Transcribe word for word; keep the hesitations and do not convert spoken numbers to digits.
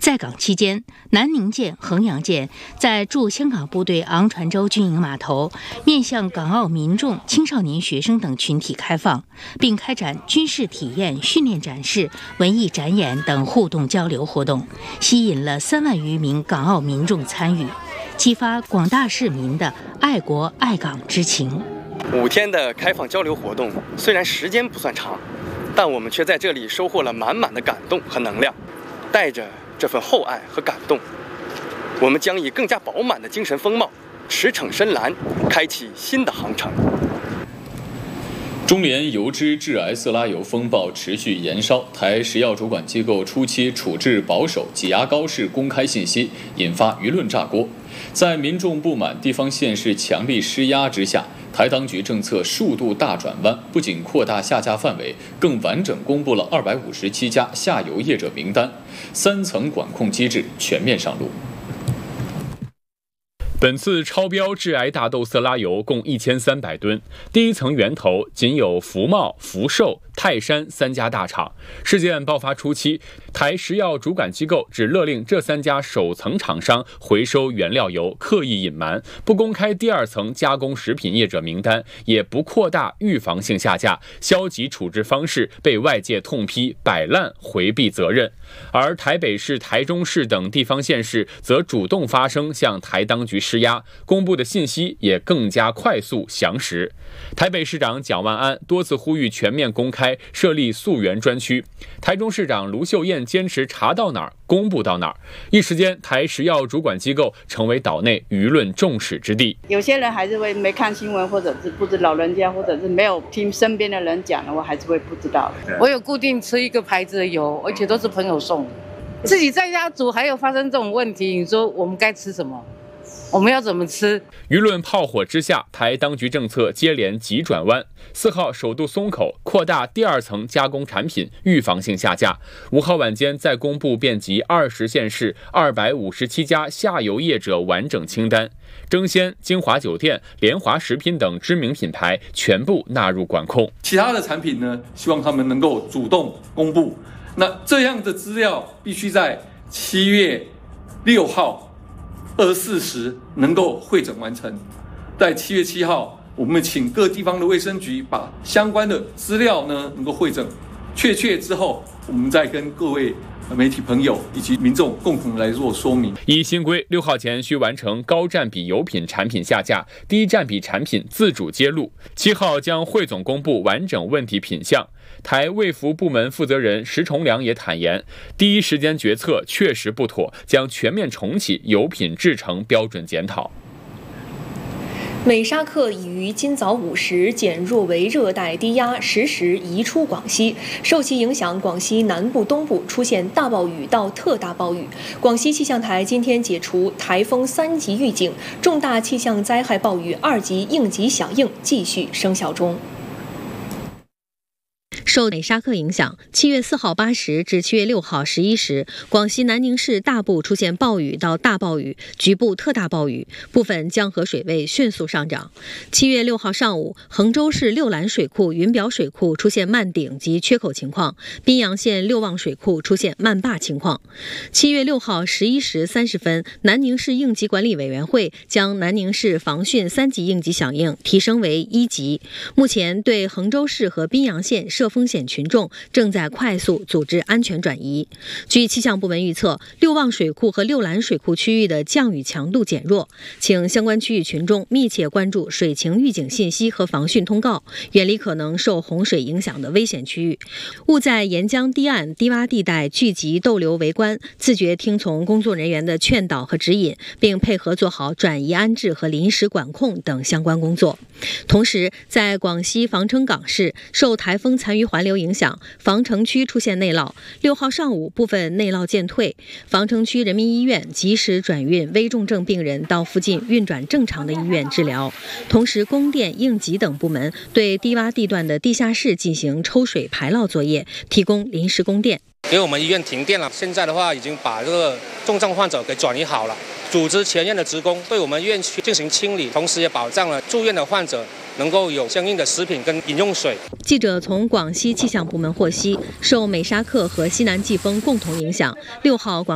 在港期间，南宁舰、衡阳舰在驻香港部队昂船洲军营码头面向港澳民众、青少年学生等群体开放，并开展军事体验、训练展示、文艺展演等互动交流活动，吸引了三万余名港澳民众参与，激发广大市民的爱国爱港之情。 五天的开放交流活动虽然时间不算长，但我们却在这里收获了满满的感动和能量。带着这份厚爱和感动，我们将以更加饱满的精神风貌，驰骋深蓝，开启新的航程。 中联油脂致癌色拉油风暴持续延烧，台食药主管机构初期处置保守、挤牙膏式公开信息，引发舆论炸锅。在民众不满、地方县市强力施压之下，台当局政策数度大转弯，不仅扩大下架范围，更完整公布了二百五十七家下游业者名单，三层管控机制全面上路。本次超标致癌大豆色拉油共一千三百吨，第一层源头仅有福茂、福寿、泰山三家大厂。事件爆发初期，台食药主管机构只勒令这三家首层厂商回收原料油，刻意隐瞒，不公开第二层加工食品业者名单，也不扩大预防性下架，消极处置方式被外界痛批摆烂回避责任。而台北市、台中市等地方县市则主动发声，向台当局施压，公布的信息也更加快速详实。台北市长蒋万安多次呼吁全面公开，设立溯源专区。台中市长卢秀燕坚持查到哪儿公布到哪儿，一时间台食药主管机构成为岛内舆论众矢之的。 有些人还是会没看新闻，或者是不知老人家，或者是没有听身边的人讲的，我还是会不知道。 我有固定吃一个牌子的油，而且都是朋友送的。自己在家煮还有发生这种问题，你说我们该吃什么？我们要怎么吃？ 舆论炮火之下，台当局政策接连急转弯。四号首度松口，扩大第二层加工产品预防性下架。五号晚间再公布遍及二十县市二百五十七家下游业者完整清单，争鲜、金华酒店、联华食品等知名品牌全部纳入管控。 其他的产品呢，希望他们能够主动公布。那这样的资料必须在七月六号。二十四时能够汇整完成，在七月七号，我们请各地方的卫生局把相关的资料呢能够汇整确切之后，我们再跟各位媒体朋友以及民众共同来做说明。 依新规，六号前需完成高占比油品产品下架，低占比产品自主揭露。七号将汇总公布完整问题品项。台卫福部门负责人石崇良也坦言，第一时间决策确实不妥，将全面重启油品制成标准检讨。 美沙克已于今早五时减弱为热带低压，实时移出广西，受其影响，广西南部、东部出现大暴雨到特大暴雨。广西气象台今天解除台风三级预警，重大气象灾害暴雨二级应急响应继续生效中。 受美沙克影响，七月四号八时至七月六号十一时，广西南宁市大部出现暴雨到大暴雨，局部特大暴雨，部分江河水位迅速上涨。七月六号上午，衡州市六兰水库、云表水库出现漫顶及缺口情况，宾阳县六旺水库出现漫坝情况。七月六号十一时三十分，南宁市应急管理委员会将南宁市防汛三级应急响应提升为一级，目前对衡州市和宾阳县涉风险群众正在快速组织安全转移。据气象部门预测，六旺水库和六兰水库区域的降雨强度减弱，请相关区域群众密切关注水情预警信息和防汛通告，远离可能受洪水影响的危险区域，勿在沿江堤岸、低洼地带聚集逗留围观，自觉听从工作人员的劝导和指引，并配合做好转移安置和临时管控等相关工作。同时，在广西防城港市，受台风残余环流影响，防城区出现内涝。六号上午，部分内涝渐退，防城区人民医院及时转运危重症病人到附近运转正常的医院治疗。同时，供电、应急等部门对低洼地段的地下室进行抽水排涝作业，提供临时供电。 因为我们医院停电了，现在的话已经把这个重症患者给转移好了，组织前院的职工对我们院区进行清理，同时也保障了住院的患者能够有相应的食品跟饮用水。 记者从广西气象部门获悉，受美沙克和西南季风共同影响，六号广